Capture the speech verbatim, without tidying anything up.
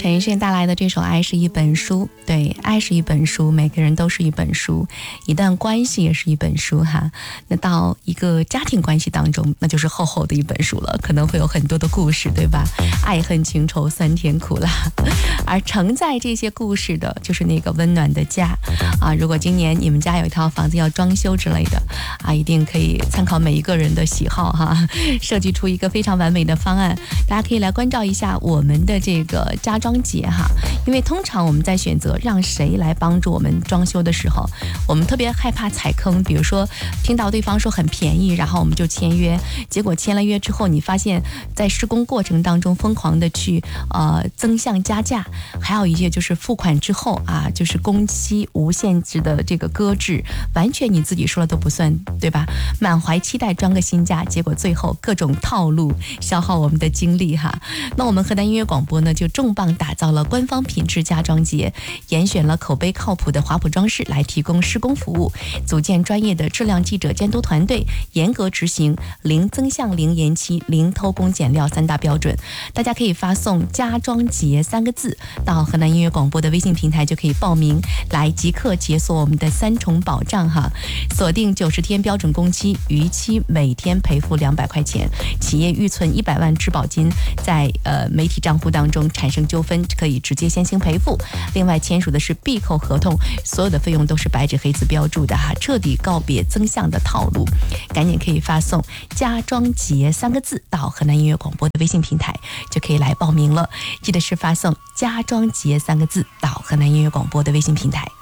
陈奕迅带来的这首《爱是一本书》，对，爱是一本书，每个人都是一本书，一段关系也是一本书哈。那到一个家庭关系当中，那就是厚厚的一本书了，可能会有很多的故事，对吧？爱恨情仇酸甜苦辣，而承载这些故事的就是那个温暖的家啊。如果今年你们家有一套房子要装修之类的啊，一定可以参考每一个人的喜好哈，设计出一个非常完美的方案。大家可以来关照一下我们的这个家装节哈，因为通常我们在选择让谁来帮助我们装修的时候，我们特别害怕踩坑，比如说听到对方说很便宜，然后我们就签约，结果签了约之后，你发现在施工过程当中疯狂的去呃增项加价，还有一些就是付款之后啊，就是工期无限制的这个搁置，完全你自己说了都不算，对吧？满怀期待装个新家，结果最后各种套路消耗我们的精力哈。那我们河南音乐广播呢，就重磅打造了官方品质家装节，严选了口碑靠谱的华普装饰来提供施工服务，组建专业的质量记者监督团队，严格执行零增项、零延期、零偷工减料三大标准。大家可以发送家装节三个字到河南音乐广播的微信平台，就可以报名来即刻解锁我们的三重保障哈。锁定九十天标准工期，逾期每天赔付两百块钱，企业预存一百万质保金，在呃媒体账户当中产生纠纷，可以直接先行赔付。另外签署的是闭扣合同，所有的费用都是白纸黑字标注的哈，彻底告别增项的套路。赶紧可以发送家装节三个字到河南音乐广播的微信平台，就可以来报名了。记得是发送家装节三个字到河南音乐广播的微信平台。